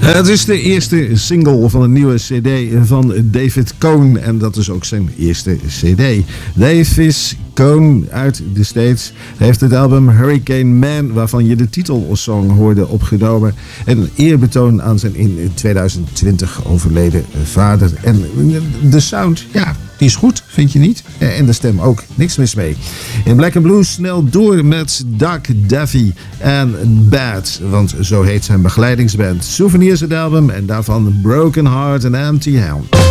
Het is de eerste single van een nieuwe cd van David Cohn. En dat is ook zijn eerste cd. Davis Cohn uit de States heeft het album Hurricane Man, waarvan je de titelsong hoorde, opgenomen. Een eerbetoon aan zijn in 2020 overleden vader. En de sound, ja, die is goed, vind je niet? En de stem ook, niks mis mee. In Black and Blue snel door met Doug Davy en Bad, want zo heet zijn begeleidingsband. Souvenirs het album en daarvan Broken Heart and Empty Hand.